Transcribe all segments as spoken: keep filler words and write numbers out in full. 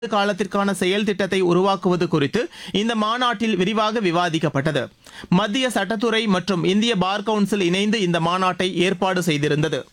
காலத்திற்கான செயல் திட்டத்தை உருவாக்குவது குறித்து இந்த மாநாட்டில் விரிவாக விவாதிக்கப்பட்டது. மத்திய சட்டத்துறை மற்றும் இந்திய பார் கவுன்சில் இணைந்து இந்த மாநாட்டை ஏற்பாடு செய்திருந்தது.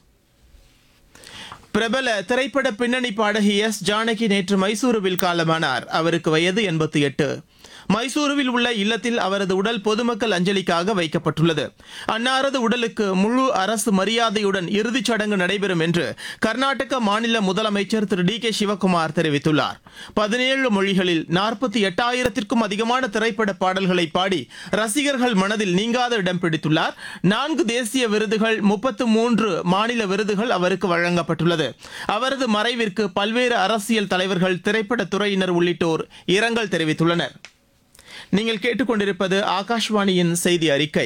பிரபல திரைப்பட பின்னணி பாடகி எஸ் ஜானகி நேற்று மைசூருவில் காலமானார். அவருக்கு வயது எண்பத்தி எட்டு. மைசூருவில் உள்ள இல்லத்தில் அவரது உடல் பொதுமக்கள் அஞ்சலிக்காக வைக்கப்பட்டுள்ளது. அன்னாரது உடலுக்கு முழு அரசு மரியாதையுடன் இறுதிச் சடங்கு நடைபெறும் என்று கர்நாடக மாநில முதலமைச்சர் திரு டி கே சிவக்குமார் தெரிவித்துள்ளார். பதினேழு மொழிகளில் நாற்பத்தி எட்டாயிரத்திற்கும் அதிகமான திரைப்பட பாடல்களை பாடி ரசிகர்கள் மனதில் நீங்காத இடம் பிடித்துள்ளார். நான்கு தேசிய விருதுகள், முப்பத்து மூன்று மாநில விருதுகள் அவருக்கு வழங்கப்பட்டுள்ளது. அவரது மறைவிற்கு பல்வேறு அரசியல் தலைவர்கள், திரைப்பட துறையினர் உள்ளிட்டோர் இரங்கல் தெரிவித்துள்ளனர். நீங்கள் கேட்டுக்கொண்டிருப்பது ஆகாஷ்வாணியின் செய்தி அறிக்கை.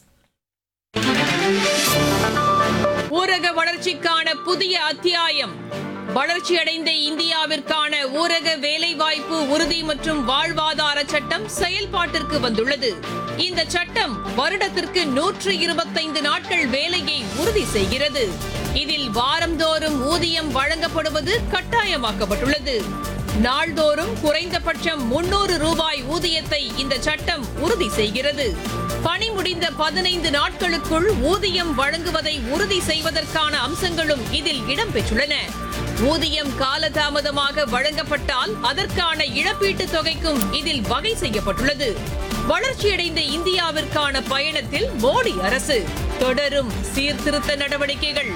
ஊரக வளர்ச்சிக்கான புதிய அத்தியாயம். வளர்ச்சியடைந்த இந்தியாவிற்கான ஊரக வேலைவாய்ப்பு உறுதி மற்றும் வாழ்வாதார சட்டம் செயல்பாட்டிற்கு வந்துள்ளது. இந்த சட்டம் வருடத்திற்கு நூற்று இருபத்தைந்து நாட்கள் வேலையை உறுதி செய்கிறது. இதில் வாரந்தோறும் ஊதியம் வழங்கப்படுவது கட்டாயமாக்கப்பட்டுள்ளது. நாள்தோறும் குறைந்தபட்சம் முன்னூறு ரூபாய் ஊதியத்தை இந்த சட்டம் உறுதி செய்கிறது. பணி முடிந்த பதினைந்து நாட்களுக்குள் ஊதியம் வழங்குவதை உறுதி செய்வதற்கான அம்சங்களும் இதில் இடம்பெற்றுள்ளன. ஊதியம் காலதாமதமாக வழங்கப்பட்டால் அதற்கான இழப்பீட்டுத் தொகைக்கும் இதில் வகை செய்யப்பட்டுள்ளது. வளர்ச்சியடைந்த இந்தியாவிற்கான பயணத்தில் மோடி அரசு தொடரும் சீர்திருத்த நடவடிக்கைகள்.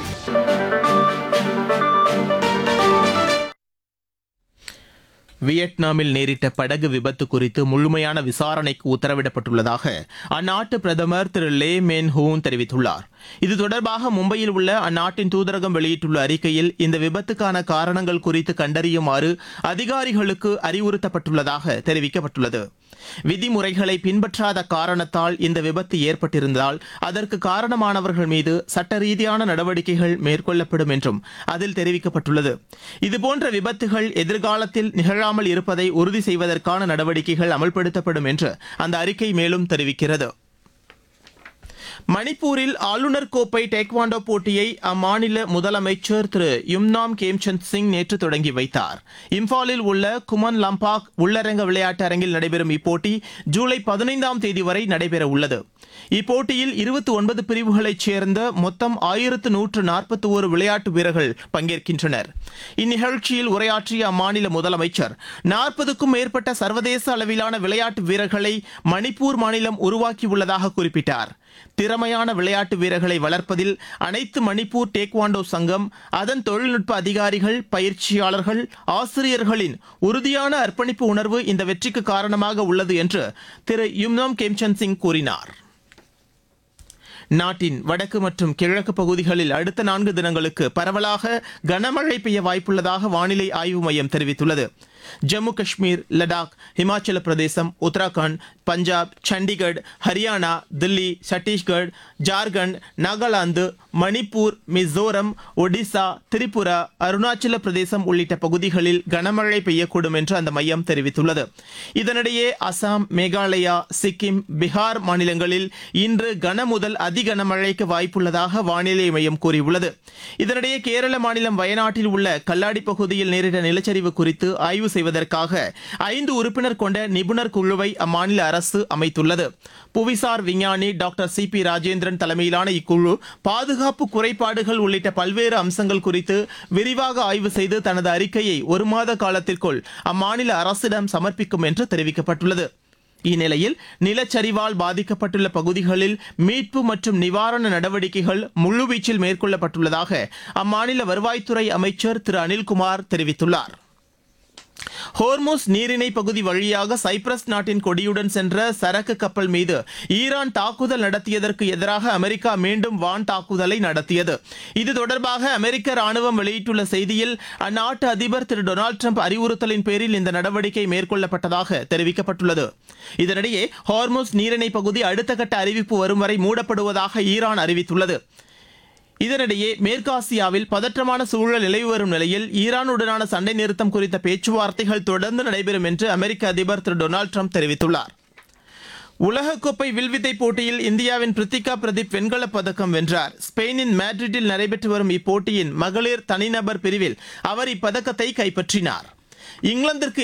வியட்நாமில் நேரிட்ட படகு விபத்து குறித்து முழுமையான விசாரணைக்கு உத்தரவிடப்பட்டுள்ளதாக அந்நாட்டு பிரதமர் திரு லே மென் ஹூன் தெரிவித்துள்ளார். இது தொடர்பாக மும்பையில் உள்ள அந்நாட்டின் தூதரகம் வெளியிட்டுள்ள அறிக்கையில் இந்த விபத்துக்கான காரணங்கள் குறித்து கண்டறியுமாறு அதிகாரிகளுக்கு அறிவுறுத்தப்பட்டுள்ளதாக தெரிவிக்கப்பட்டுள்ளது. விதிமுறைகளை பின்பற்றாத காரணத்தால் இந்த விபத்து ஏற்பட்டிருந்தால் அதற்கு காரணமானவர்கள் மீது சட்ட ரீதியான நடவடிக்கைகள் மேற்கொள்ளப்படும் என்றும் அதில் தெரிவிக்கப்பட்டுள்ளது. இதுபோன்ற விபத்துகள் எதிர்காலத்தில் நிகழாமல் இருப்பதை உறுதி செய்வதற்கான நடவடிக்கைகள் அமல்படுத்தப்படும் என்று அந்த அறிக்கை மேலும் தெரிவிக்கிறது. மணிப்பூரில் ஆளுநர் கோப்பை டேக்வாண்டோ போட்டியை அம்மாநில முதலமைச்சர் திரு யும்னாம் கேம்சந்த் சிங் நேற்று தொடங்கி வைத்தார். இம்பாலில் உள்ள குமன் லம்பாக் உள்ளரங்க விளையாட்டு அரங்கில் நடைபெறும் இப்போட்டி ஜூலை பதினைந்தாம் தேதி வரை நடைபெற உள்ளது. இப்போட்டியில் இருபத்தி ஒன்பது பிரிவுகளைச் சேர்ந்த மொத்தம் ஆயிரத்து நூற்று நாற்பத்தி ஒரு விளையாட்டு வீரர்கள் பங்கேற்கின்றனர். இந்நிகழ்ச்சியில் உரையாற்றிய அம்மாநில முதலமைச்சர் நாற்பதுக்கும் மேற்பட்ட சர்வதேச அளவிலான விளையாட்டு வீரர்களை மணிப்பூர் மாநிலம் உருவாக்கியுள்ளதாக குறிப்பிட்டார். திறமையான விளையாட்டு வீரர்களை வளர்ப்பதில் அனைத்து மணிப்பூர் டேக்வாண்டோ சங்கம், அதன் தொழில்நுட்ப அதிகாரிகள், பயிற்சியாளர்கள், ஆசிரியர்களின் உறுதியான அர்ப்பணிப்பு உணர்வு இந்த வெற்றிக்கு காரணமாக உள்ளது என்று திரு யும்னாம் கேம்சந்த் சிங் கூறினார். நாட்டின் வடக்கு மற்றும் கிழக்கு பகுதிகளில் அடுத்த நான்கு தினங்களுக்கு பரவலாக கனமழை பெய்ய வாய்ப்புள்ளதாக வானிலை ஆய்வு மையம் தெரிவித்துள்ளது. ஜம்மு காஷ்மீர், லடாக், இமாச்சல பிரதேசம், உத்தராகண்ட், பஞ்சாப், சண்டிகர், ஹரியானா, தில்லி, சத்தீஸ்கர், ஜார்க்கண்ட், நாகாலாந்து, மணிப்பூர், மிசோரம், ஒடிசா, திரிபுரா, அருணாச்சல பிரதேசம் உள்ளிட்ட பகுதிகளில் கனமழை பெய்யக்கூடும் என்று அந்த மையம் தெரிவித்துள்ளது. இதனிடையே அசாம், மேகாலயா, சிக்கிம், பீகார் மாநிலங்களில் இன்று கன முதல் அதி கனமழைக்கு வாய்ப்புள்ளதாக வானிலை மையம் கூறியுள்ளது. இதனிடையே கேரள மாநிலம் வயநாட்டில் உள்ள கல்லாடி பகுதியில் நேரிட்ட நிலச்சரிவு குறித்து ஆய்வு செய்வதற்காக ஐந்து உறுப்பினர் கொண்ட நிபுணர் குழுவை அம்மாநில அரசு அமைத்துள்ளது. புவிசார் விஞ்ஞானி டாக்டர் சி பி ராஜேந்திரன் தலைமையிலான இக்குழு பாதுகாப்பு குறைபாடுகள் உள்ளிட்ட பல்வேறு அம்சங்கள் குறித்து விரிவாக ஆய்வு செய்து தனது அறிக்கையை ஒரு மாத காலத்திற்குள் அம்மாநில அரசிடம் சமர்ப்பிக்கும் என்று தெரிவிக்கப்பட்டுள்ளது. இந்நிலையில் நிலச்சரிவால் பாதிக்கப்பட்டுள்ள பகுதிகளில் மீட்பு மற்றும் நிவாரண நடவடிக்கைகள் முழுவீச்சில் மேற்கொள்ளப்பட்டுள்ளதாக அம்மாநில வருவாய்த்துறை அமைச்சர் திரு அனில்குமார் தெரிவித்துள்ளார். ஹோர்முஸ் நீரிணை பகுதி வழியாக சைப்ரஸ் நாட்டின் கொடியுடன் சென்ற சரக்கு கப்பல் மீது ஈரான் தாக்குதல் நடத்தியதற்கு எதிராக அமெரிக்கா மீண்டும் வான் தாக்குதலை நடத்தியது. இது தொடர்பாக அமெரிக்க ராணுவம் வெளியிட்டுள்ள செய்தியில் அந்நாட்டு அதிபர் திரு டொனால்டு டிரம்ப் அறிவுறுத்தலின் பேரில் இந்த நடவடிக்கை மேற்கொள்ளப்பட்டதாக தெரிவிக்கப்பட்டுள்ளது. இதனிடையே ஹோர்முஸ் நீரிணை பகுதி அடுத்த கட்ட அறிவிப்பு வரும் வரை மூடப்படுவதாக ஈரான் அறிவித்துள்ளது. இதனிடையே மேற்காசியாவில் பதற்றமான சூழல் நிலவி வரும் நிலையில் ஈரானுடனான சண்டை நிறுத்தம் குறித்த பேச்சுவார்த்தைகள் தொடர்ந்து நடைபெறும் என்று அமெரிக்க அதிபர் திரு டொனால்டு டிரம்ப் தெரிவித்துள்ளார். உலகக்கோப்பை வில்வித்தை போட்டியில் இந்தியாவின் பிரித்திகா பிரதீப் வெண்கலப் பதக்கம் வென்றார். ஸ்பெயினின் மேட்ரிட்டில் நடைபெற்று வரும் இப்போட்டியின் மகளிர் தனிநபர் பிரிவில் அவர் இப்பதக்கத்தை கைப்பற்றினார். இங்கிலாந்திற்கு